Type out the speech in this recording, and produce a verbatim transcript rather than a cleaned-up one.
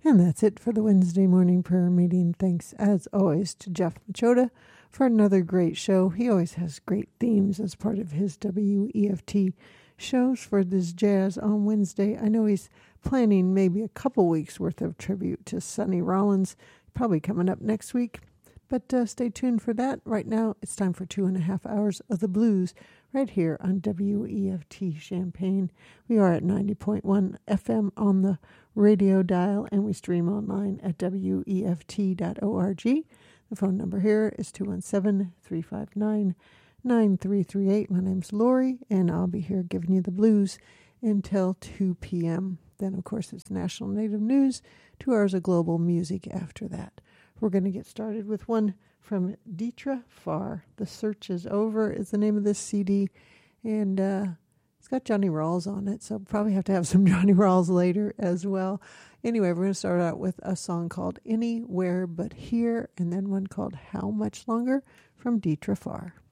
And that's it for the Wednesday morning prayer meeting. Thanks, as always, to Jeff Machota for another great show. He always has great themes as part of his W E F T shows for this jazz on Wednesday. I know he's planning maybe a couple weeks worth of tribute to Sonny Rollins, probably coming up next week. But uh, stay tuned for that. Right now, it's time for two and a half hours of the blues right here on W E F T Champaign. We are at ninety point one F M on the radio dial, and we stream online at W E F T dot org. The phone number here is two one seven, three five nine, nine three three eight. My name's Lori, and I'll be here giving you the blues until two p.m. Then, of course, it's National Native News, two hours of global music after that. We're going to get started with one from Dietra Farr. The Search is Over is the name of this C D, and uh, it's got Johnny Rawls on it, so probably have to have some Johnny Rawls later as well. Anyway, we're going to start out with a song called Anywhere But Here, and then one called How Much Longer from Dietra Farr.